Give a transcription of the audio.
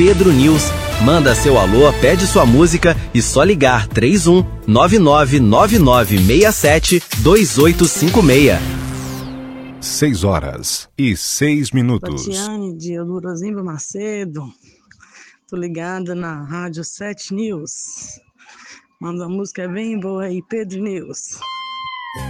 Pedro News. Manda seu alô, pede sua música e só ligar 31 999967 2856. 6h06. Tatiane de Eudorozimba Macedo. Tô ligada na Rádio 7 News. Manda uma música bem boa aí, Pedro News.